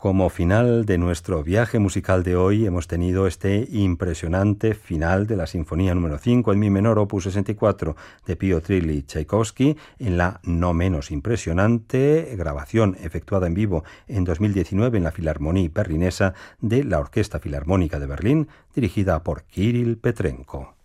Como final de nuestro viaje musical de hoy hemos tenido este impresionante final de la Sinfonía número 5 en mi menor opus 64 de Piotr Ilyich Tchaikovsky en la no menos impresionante grabación efectuada en vivo en 2019 en la Filarmonie Berlinesa de la Orquesta Filarmónica de Berlín dirigida por Kirill Petrenko.